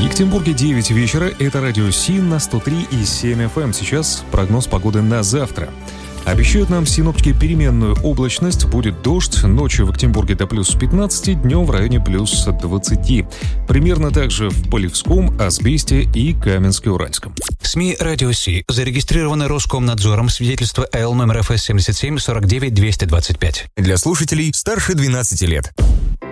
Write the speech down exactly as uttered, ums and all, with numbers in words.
Екатеринбурге девять вечера. Это радио СИН на сто три и семь эф эм. Сейчас прогноз погоды на завтра. Обещают нам синоптики переменную облачность. Будет дождь. Ночью в Екатеринбурге до плюс пятнадцати, днем в районе плюс двадцати. Примерно так же в Полевском, Асбесте и Каменске-Уральском. СМИ «Радио Си» зарегистрированы Роскомнадзором. Свидетельство эл номер эф эс семьдесят семь сорок девять двести двадцать пять. Для слушателей старше двенадцати лет.